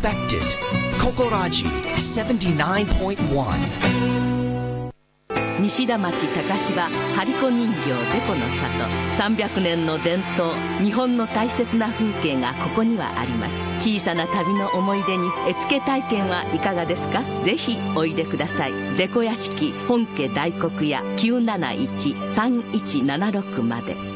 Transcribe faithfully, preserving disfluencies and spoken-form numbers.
unexpected. Kokoraji seventy-nine point one. 西田町高芝張子人形デコの里、さんびゃくねんの伝統、日本の大切な風景がここにはあります。小さな旅の思い出に絵付け体験はいかがですか？ぜひおいでください。デコ屋敷本家大黒屋 きゅうなないち さんいちななろく まで。